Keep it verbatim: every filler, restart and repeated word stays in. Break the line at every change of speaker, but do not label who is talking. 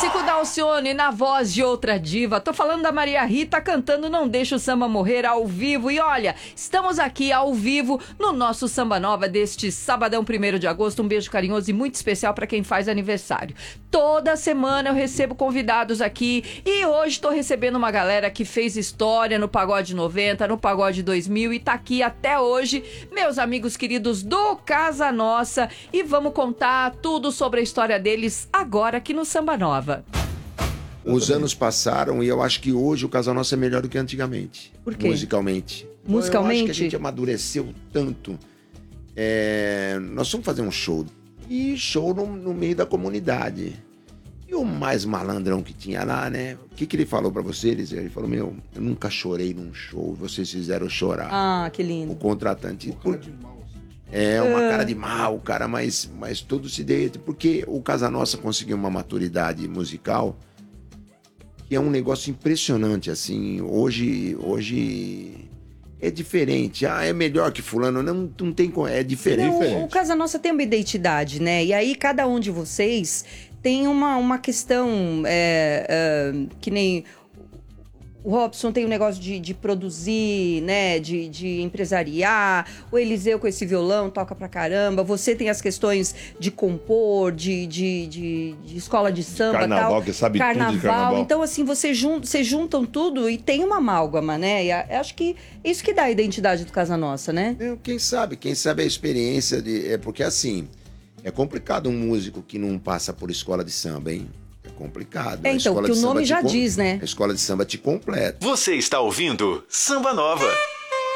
clássico da Alcione na voz de outra diva. Tô falando da Maria Rita cantando Não Deixa o Samba Morrer ao vivo. E olha, estamos aqui ao vivo no nosso Samba Nova deste sabadão primeiro de agosto. Um beijo carinhoso e muito especial para quem faz aniversário. Toda semana eu recebo convidados aqui e hoje tô recebendo uma galera que fez história no Pagode noventa, no Pagode dois mil e tá aqui até hoje, meus amigos queridos do Casa Nossa, e vamos contar tudo sobre a história deles agora aqui no Samba Nova.
Os anos passaram e eu acho que hoje o Casa Nossa é melhor do que antigamente.
Por quê?
Musicalmente.
Musicalmente?
Eu acho que a gente amadureceu tanto. É... Nós fomos fazer um show. E show no, no meio da comunidade. E o mais malandrão que tinha lá, né? O que, que ele falou pra vocês? Ele falou, meu, eu nunca chorei num show. Vocês fizeram chorar.
Ah, que lindo.
O contratante. Por... É, uma cara de mal, cara, mas, mas tudo se deu. Porque o Casa Nossa conseguiu uma maturidade musical que é um negócio impressionante, assim. Hoje, hoje é diferente. Ah, é melhor que fulano. Não, não tem como. É diferente.
Não, o Casa Nossa tem uma identidade, né? E aí cada um de vocês tem uma, uma questão é, é, que nem... O Robson tem um negócio de, de produzir, né, de, de empresariar. O Eliseu com esse violão toca pra caramba. Você tem as questões de compor, de, de, de, de escola de samba,
carnaval,
tal.
que sabe
carnaval.
tudo de carnaval.
Então, assim, vocês jun, você juntam tudo e tem uma amálgama, né? E a, acho que isso que dá a identidade do Casa Nossa, né?
É, quem sabe? Quem sabe a experiência de... É porque, assim, é complicado um músico que não passa por escola de samba, hein? É complicado.
É, então, que o nome já
com...
diz, né?
A escola de samba te completa.
Você está ouvindo Samba Nova.